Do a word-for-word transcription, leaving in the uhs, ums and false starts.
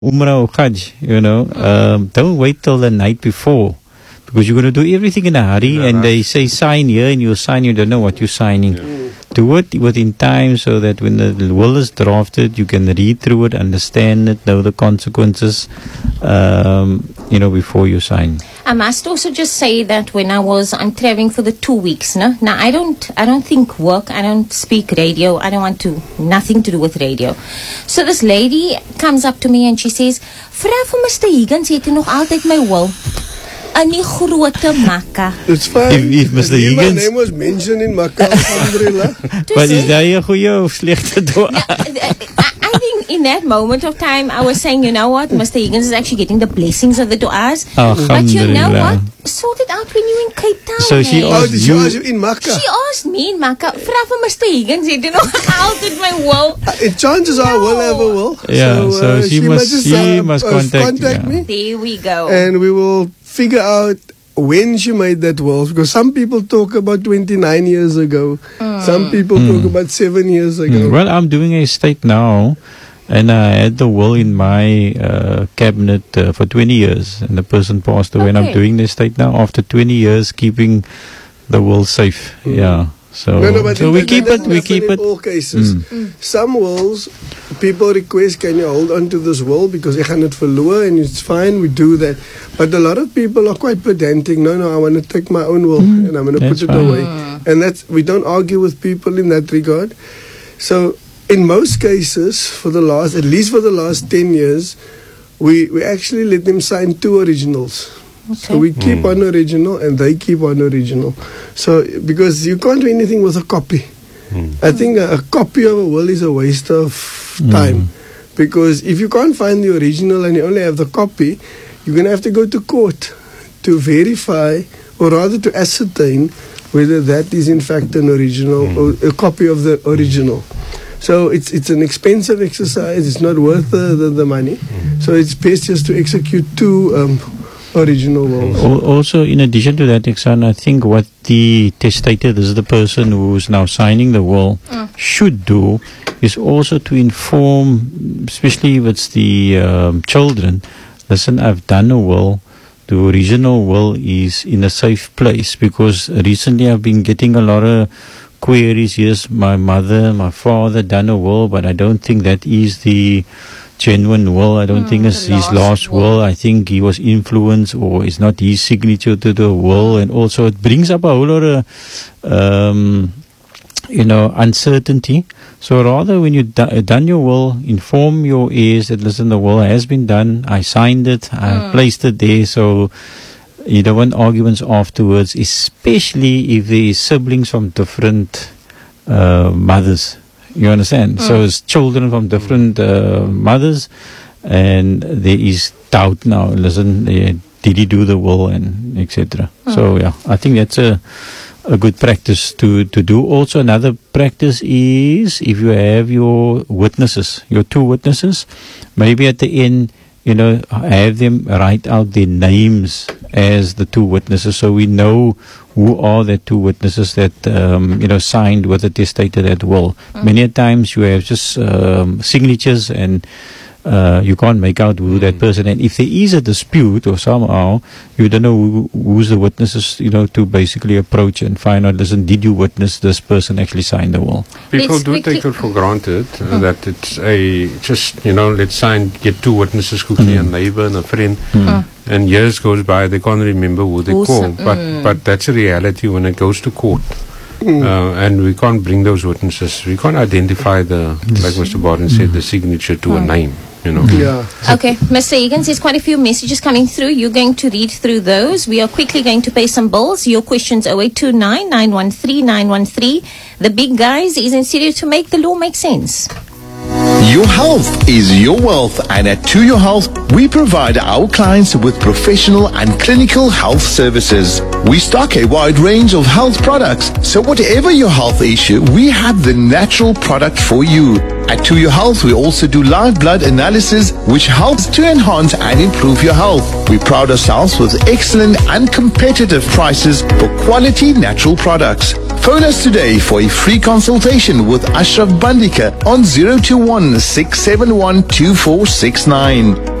Umrah or Hajj, you know, um, don't wait till the night before, because you're going to do everything in a hurry, yeah, and they say sign here and you sign, you don't know what you're signing. Yeah. Do it within time so that when the will is drafted, you can read through it, understand it, know the consequences, um, you know, before you sign. I must also just say that when I was, I'm traveling for the two weeks, no? Now, I don't, I don't think work, I don't speak radio, I don't want to, nothing to do with radio. So this lady comes up to me and she says, "Vra vir Mister Higgins, het hy nog altyd my wil? In die grote Makkah." It's fine. If, if Mister Higgins... My name was mentioned in Makkah, alhamdulillah. But is that a goeie of slechte dua? I think in that moment of time, I was saying, you know what, Mister Higgins is actually getting the blessings of the du'as. But you know what? Sort it out when you're in Cape Town. So she oh, asked did you, ask you in Makkah? She asked me in Makkah, "Vra vir Mister Higgins, het jy nog altyd my will?" Uh, chances are no. we'll have a will. Yeah, so, uh, so she, she must, must, she uh, must uh, contact, contact yeah. me. There we go. And we will figure out when she made that will, because some people talk about twenty-nine years ago, mm. some people mm. talk about seven years ago. Mm. Well, I'm doing a estate now, and I had the will in my uh, cabinet uh, for twenty years, and the person passed away. Okay. And I'm doing the estate now after twenty years, keeping the will safe. Mm. Yeah. So, no, no, so we that, keep that it. We keep in it. all cases. Mm. Mm. Some wills, people request, "Can you hold on to this will because I cannot verloor?" And it's fine. We do that. But a lot of people are quite pedantic. No, no, I want to take my own will mm. and I'm going to put it fine. away. Mm. And that's we don't argue with people in that regard. So in most cases, for the last, at least for the last ten years, we we actually let them sign two originals. Okay. So we keep mm. one original and they keep one original. So because you can't do anything with a copy. Mm. I think a, a copy of a will is a waste of time. Mm. Because if you can't find the original and you only have the copy, you're going to have to go to court to verify, or rather to ascertain whether that is in fact an original mm. or a copy of the original. So it's it's an expensive exercise. It's not worth the, the, the money. Mm. So it's best just to execute two um, original wills. Also, in addition to that, Iksan, I think what the testator, this is the person who's now signing the will, mm. should do is also to inform, especially if it's the um, children, listen, I've done a will. The original will is in a safe place, because recently I've been getting a lot of queries. Yes, my mother, my father done a will, but I don't think that is the genuine will. I don't mm, think it's his last will. will. I think he was influenced, or it's not his signature to the will. And also it brings up a whole lot of, um, you know, uncertainty. So rather, when you've do- done your will, inform your heirs that, listen, the will has been done. I signed it. Mm. I placed it there. So you don't want arguments afterwards, especially if there is siblings from different uh, mothers. You understand? Mm. So it's children from different uh, mothers, and there is doubt now. Listen, uh, did he do the will, and et cetera. Mm. So yeah, I think that's a a good practice to to do. Also, another practice is if you have your witnesses, your two witnesses, maybe at the end, you know, have them write out their names as the two witnesses, so we know who are the two witnesses that um, you know signed with the testator that will. Mm. Many times you have just um, signatures, and uh, you can't make out who mm. that person. And if there is a dispute or somehow you don't know who, who's the witnesses, you know, to basically approach and find out, listen, did you witness this person actually sign the will? People let's do take it for granted uh, mm. that it's a just, you know, let's sign, get two witnesses quickly, mm. a neighbor and a friend. Mm. Mm. And years goes by, they can't remember who they call. But mm. but that's a reality when it goes to court. Mm. Uh, and we can't bring those witnesses. We can't identify the, like Mister Barton said, mm. the signature to mm. a name. You know. Yeah. Okay, Mister Higgins, there's quite a few messages coming through. You're going to read through those. We are quickly going to pay some bills. Your questions oh eight two nine, nine one three, nine one three. The big guys is in studio to make the law make sense. Your health is your wealth, and at To Your Health, we provide our clients with professional and clinical health services. We stock a wide range of health products, so whatever your health issue, we have the natural product for you. At To Your Health, we also do live blood analysis, which helps to enhance and improve your health. We pride ourselves with excellent and competitive prices for quality natural products. Phone us today for a free consultation with Ashraf Bandika on zero two one, six seven one, two four six nine.